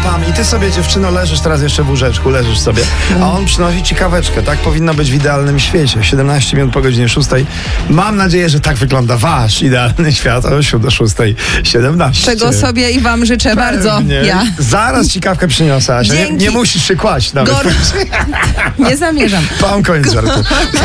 pam. I ty sobie, dziewczyno, leżysz teraz jeszcze w łóżeczku, leżysz sobie, a on przynosi ci kaweczkę. Tak powinno być w idealnym świecie. 17 minut po godzinie 6. Mam nadzieję, że tak wygląda wasz idealny świat o 6:17. Czego sobie i wam życzę bardzo. Ja. Zaraz ci kawkę przyniosę, Asia. Nie musisz się kłaść nawet. Nie zamierzam. Pam, koniec żartu.